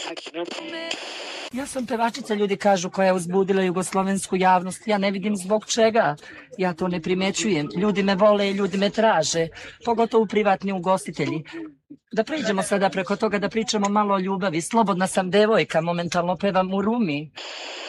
Ja sam pevačica, ljudi kažu, koja je uzbudila jugoslovensku javnost. Ja ne vidim zbog čega. Ja to ne primećujem. Ljudi me vole i ljudi me traže, pogotovo privatni ugostitelji. Da priđemo sada preko toga da pričamo malo o ljubavi. Slobodna sam devojka, momentalno pevam u Rumi.